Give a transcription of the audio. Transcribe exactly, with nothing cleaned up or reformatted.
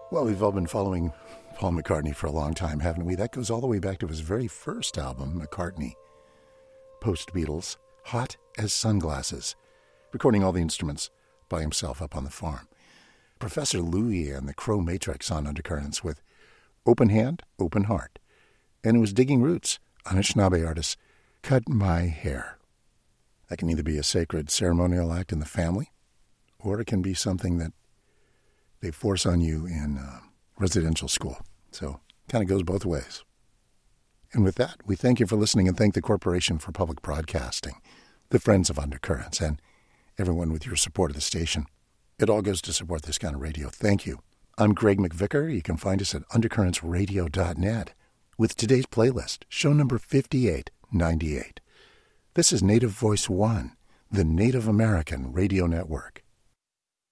Well, we've all been following Paul McCartney for a long time, haven't we? That goes all the way back to his very first album, McCartney, post-Beatles, Hot as Sunglasses, recording all the instruments by himself up on the farm. Professor Louis and the Crow Matrix on Undercurrents with Open Hand, Open Heart. And it was Digging Roots, Anishinaabe artist, Cut My Hair. That can either be a sacred ceremonial act in the family, or it can be something that they force on you in uh, residential school. So kind of goes both ways. And with that, we thank you for listening and thank the Corporation for Public Broadcasting, the Friends of Undercurrents, and everyone with your support of the station. It all goes to support this kind of radio. Thank you. I'm Greg McVicker. You can find us at undercurrents radio dot net with today's playlist, show number fifty-eight ninety-eight. This is Native Voice One, the Native American Radio Network.